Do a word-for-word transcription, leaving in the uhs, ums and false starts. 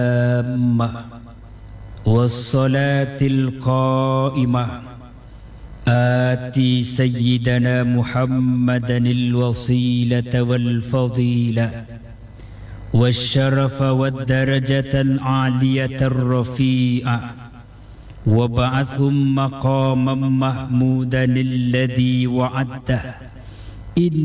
والصلاة القائمة آتي سيدنا محمدا الوسيلة والفضيلة والشرف والدرجة العالية الرفيعة وبعثهم مقاما محمودا الذي وعدته.